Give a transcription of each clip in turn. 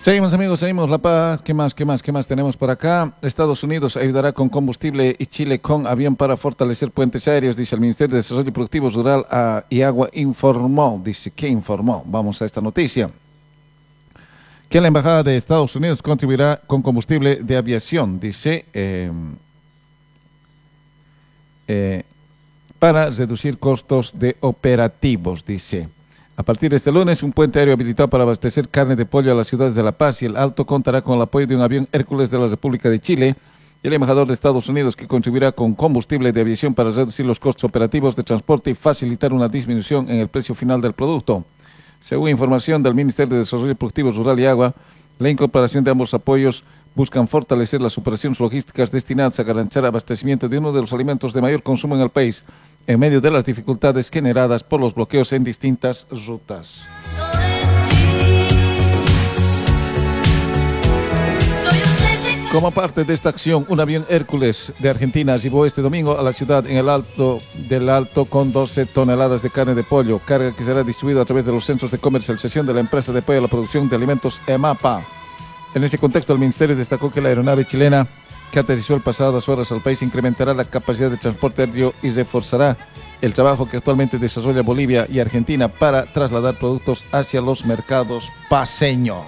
Seguimos amigos, seguimos La Paz. ¿Qué más tenemos por acá? Estados Unidos ayudará con combustible y Chile con avión para fortalecer puentes aéreos, dice el Ministerio de Desarrollo Productivo Rural y Agua informó. Dice que informó. Vamos a esta noticia. Que la Embajada de Estados Unidos contribuirá con combustible de aviación, dice, para reducir costos de operativos, dice. A partir de este lunes, un puente aéreo habilitado para abastecer carne de pollo a las ciudades de La Paz y El Alto contará con el apoyo de un avión Hércules de la República de Chile y el embajador de Estados Unidos, que contribuirá con combustible de aviación para reducir los costos operativos de transporte y facilitar una disminución en el precio final del producto. Según información del Ministerio de Desarrollo Productivo Rural y Agua, la incorporación de ambos apoyos buscan fortalecer las operaciones logísticas destinadas a garantizar abastecimiento de uno de los alimentos de mayor consumo en el país, en medio de las dificultades generadas por los bloqueos en distintas rutas. Como parte de esta acción, un avión Hércules de Argentina arribó este domingo a la ciudad en el Alto con 12 toneladas de carne de pollo, carga que será distribuida a través de los centros de comercialización de la empresa de apoyo a la producción de alimentos EMAPA. En ese contexto, el Ministerio destacó que la aeronave chilena, que aterrizó el pasado horas al país, incrementará la capacidad de transporte aéreo y reforzará el trabajo que actualmente desarrolla Bolivia y Argentina para trasladar productos hacia los mercados paceños.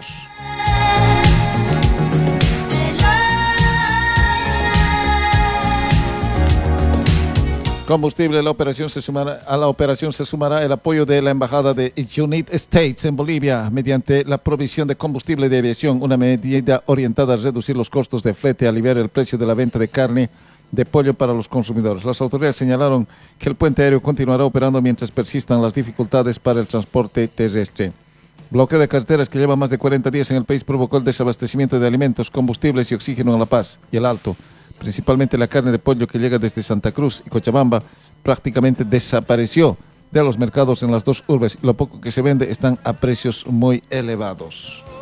Combustible, a la operación se sumará el apoyo de la Embajada de United States en Bolivia mediante la provisión de combustible de aviación, una medida orientada a reducir los costos de flete y aliviar el precio de la venta de carne de pollo para los consumidores. Las autoridades señalaron que el puente aéreo continuará operando mientras persistan las dificultades para el transporte terrestre. Bloqueo de carreteras que lleva más de 40 días en el país provocó el desabastecimiento de alimentos, combustibles y oxígeno en La Paz y El Alto. Principalmente la carne de pollo que llega desde Santa Cruz y Cochabamba prácticamente desapareció de los mercados en las dos urbes. Lo poco que se vende están a precios muy elevados.